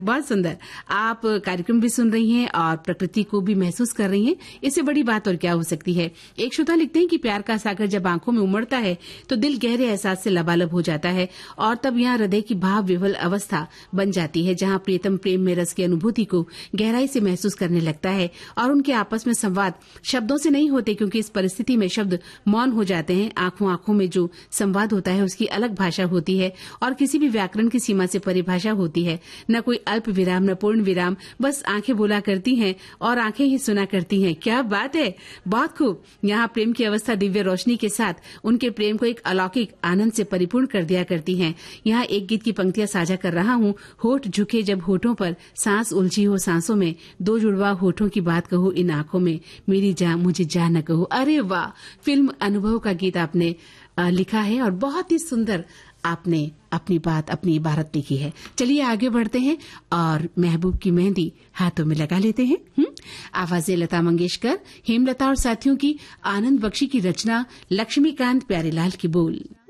बहुत सुंदर। आप कार्यक्रम भी सुन रही हैं और प्रकृति को भी महसूस कर रही हैं। इससे बड़ी बात और क्या हो सकती है। एक श्रोता लिखते हैं कि प्यार का सागर जब आंखों में उमड़ता है तो दिल गहरे एहसास से लबालब हो जाता है और तब यहाँ हृदय की भाव विह्वल अवस्था बन जाती है, जहाँ प्रियतम प्रेम में रस की अनुभूति को गहराई से महसूस करने लगता है और उनके आपस में संवाद शब्दों से नहीं होते, क्योंकि इस परिस्थिति में शब्द मौन हो जाते हैं। आंखों आंखों में जो संवाद होता है उसकी अलग भाषा होती है और किसी भी व्याकरण की सीमा से परिभाषा होती है। न कोई अल्प विराम न पूर्ण विराम, बस आंखें बोला करती हैं और आंखें ही सुना करती हैं। क्या बात है, बहुत खूब। यहाँ प्रेम की अवस्था दिव्य रोशनी के साथ उनके प्रेम को एक अलौकिक आनंद से परिपूर्ण कर दिया करती हैं। यहाँ एक गीत की पंक्तियां साझा कर रहा हूँ। होठ झुके जब होठों पर, सांस उलझी हो सांसों में, दो जुड़वा होठों की बात कहो इन आंखों में, मेरी जान मुझे जान न कहो। अरे वाह, फिल्म अनुभव का गीत आपने लिखा है और बहुत ही सुंदर आपने अपनी बात, अपनी इबारत लिखी है। चलिए आगे बढ़ते हैं और महबूब की मेहंदी हाथों में लगा लेते हैं। आवाजें लता मंगेशकर, हेमलता और साथियों की, आनंद बख्शी की रचना, लक्ष्मीकांत प्यारेलाल की बोल।